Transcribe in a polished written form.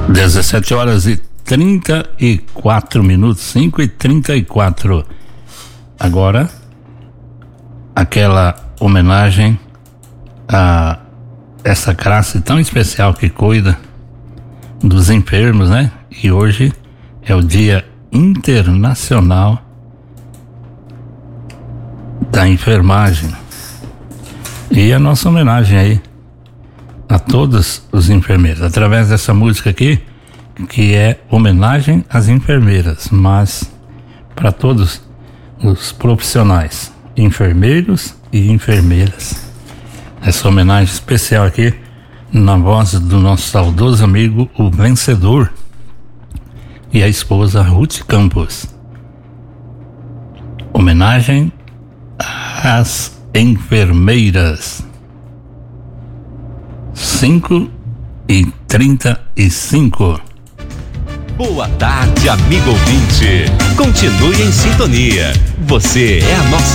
17h34, 5h34. Agora, aquela homenagem a essa classe tão especial que cuida dos enfermos, né? E hoje é o Dia Internacional da Enfermagem. E a nossa homenagem aí a todos os enfermeiros, através dessa música aqui, que é homenagem às enfermeiras, mas para todos os profissionais, enfermeiros e enfermeiras. Essa homenagem especial aqui na voz do nosso saudoso amigo, o Vencedor, e a esposa Ruth Campos. Homenagem às enfermeiras. 5h35. Boa tarde, amigo ouvinte. Continue em sintonia. Você é a nossa